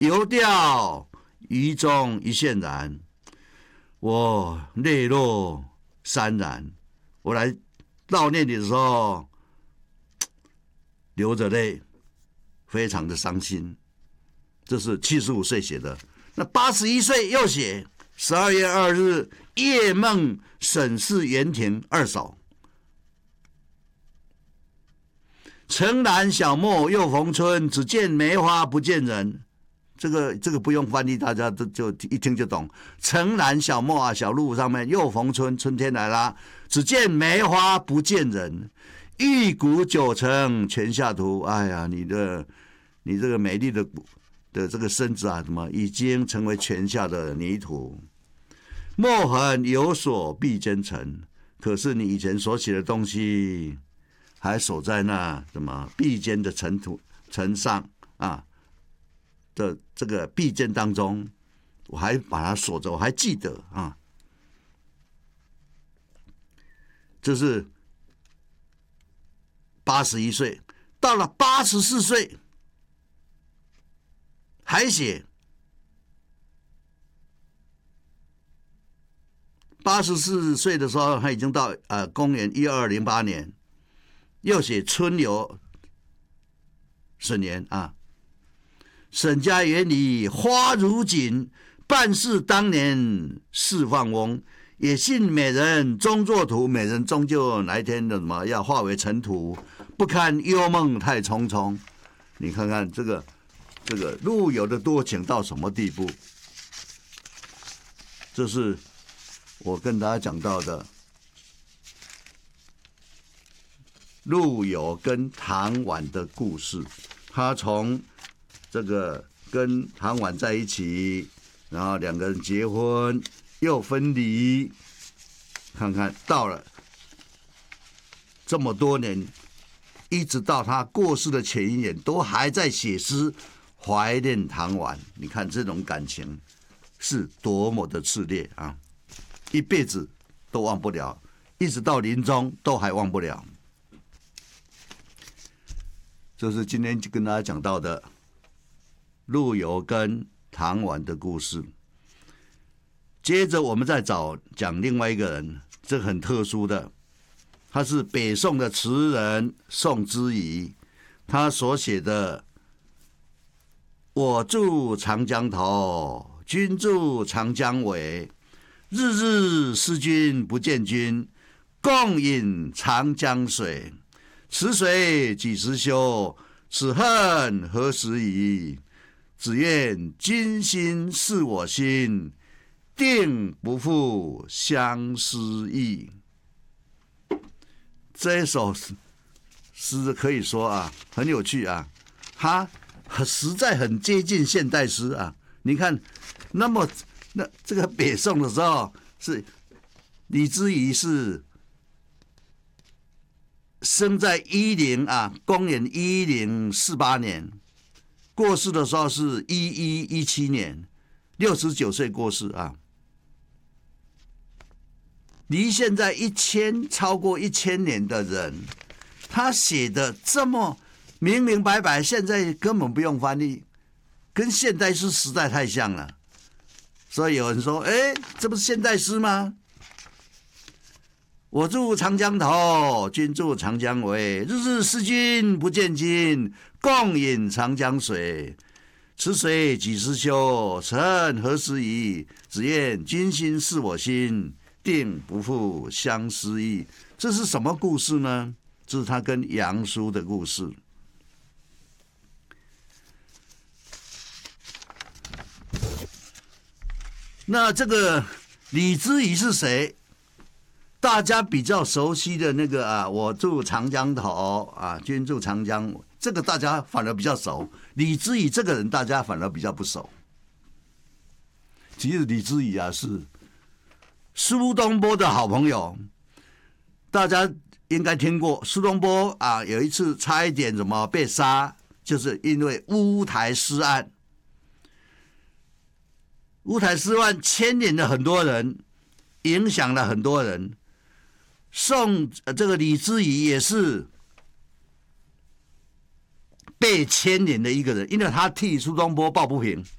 游钓鱼中一线然，我泪落潸然。我来悼念你的时候，流着泪，非常的伤心。这是75岁写的。那81岁又写12月2日夜梦沈氏园亭二首。城南小陌又逢春，只见梅花不见人。这个不用翻译，大家都就一听就懂。城南小陌啊，小路上面又逢春，春天来啦。只见梅花不见人，玉骨九成泉下土。哎呀，你这个美丽的这个身子啊，怎么已经成为泉下的泥土？墨痕有所必兼尘，可是你以前所写的东西，还守在那什么壁间的尘上啊的这个壁间当中，我还把它锁着，我还记得啊。这是81岁，到了84岁还写。84岁的时候，他已经到公元1208年，又写春游沈年啊。沈家园里花如锦，半是当年释放翁。也信美人终作土，美人终究哪一天的什么要化为尘土，不堪幽梦太匆匆。你看看这个陆游的多情到什么地步？这是我跟大家讲到的陆游跟唐婉的故事。他从这个跟唐婉在一起，然后两个人结婚又分离，看看到了这么多年，一直到他过世的前一年，都还在写诗怀念唐婉。你看这种感情是多么的炽烈啊！一辈子都忘不了，一直到临终都还忘不了。这是今天就跟大家讲到的陆游跟唐婉的故事。接着我们再讲另外一个人，这个很特殊的，他是北宋的词人宋之仪，他所写的“我住长江头，君住长江尾，日日思君不见君，共饮长江水。此水几时休？此恨何时已？只愿君心似我心，定不负相思意。”这一首诗可以说啊很有趣啊，它实在很接近现代诗啊。你看，那这个北宋的时候是李之仪是生在公元1048年，过世的时候是1117年，69岁过世啊。离现在超过1000年的人，他写的这么明明白白，现在根本不用翻译，跟现代诗实在太像了。所以有人说，这不是现代诗吗？我住长江头，君住长江尾，日日思君不见君，共饮长江水。此水几时休？此恨何时已？只愿君心似我心，定不负相思意。这是什么故事呢？这是他跟杨叔的故事。那这个李之仪是谁？大家比较熟悉的那个我住长江头君住长江，这个大家反而比较熟。李之仪这个人大家反而比较不熟。其实李之仪是苏东坡的好朋友，大家应该听过。苏东坡有一次差一点被杀，就是因为乌台诗案。乌台诗案牵连了很多人，影响了很多人。这个李之仪也是被牵连的一个人，因为他替苏东坡抱不平。